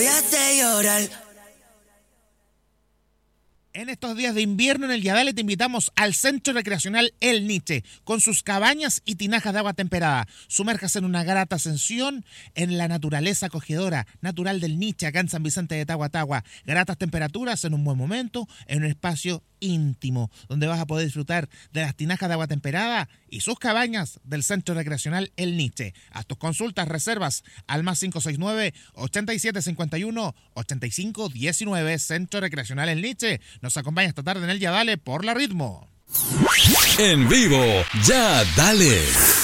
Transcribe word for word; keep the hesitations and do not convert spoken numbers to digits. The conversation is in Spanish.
Voy a hacer llorar. En estos días de invierno en el Yadale te invitamos al Centro Recreacional El Niche, con sus cabañas y tinajas de agua temperada. Sumérjase en una grata ascensión en la naturaleza acogedora, natural del Niche, acá en San Vicente de Tahuatahua. Gratas temperaturas en un buen momento, en un espacio íntimo, donde vas a poder disfrutar de las tinajas de agua temperada y sus cabañas del Centro Recreacional El Niche. Haz tus consultas, reservas al más cinco seis nueve, ochenta y siete cincuenta y uno, ochenta y cinco diecinueve. Centro Recreacional El Niche nos acompaña esta tarde en el Ya Dale por la Ritmo. En vivo, Ya Dale.